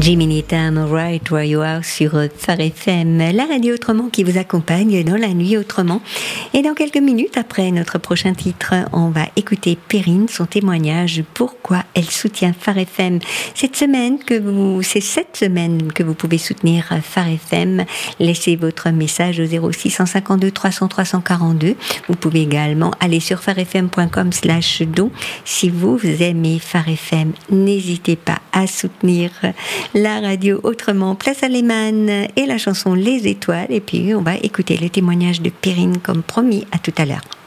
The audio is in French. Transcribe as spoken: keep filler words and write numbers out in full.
Jiminy Tam, Right Where You Are sur Phare F M, la radio autrement qui vous accompagne dans la nuit autrement. Et dans quelques minutes après notre prochain titre, on va écouter Perrine, son témoignage, pourquoi elle soutient Phare F M. Cette semaine que vous, c'est cette semaine que vous pouvez soutenir Phare F M. Laissez votre message au zéro six cent cinquante-deux trois cents trois cent quarante-deux. Vous pouvez également aller sur pharefm point com slash don. Si vous aimez Phare F M, n'hésitez pas à soutenir la radio autrement. Place à Lehman et la chanson Les Étoiles. Et puis on va écouter le témoignage de Perrine comme promis. À tout à l'heure.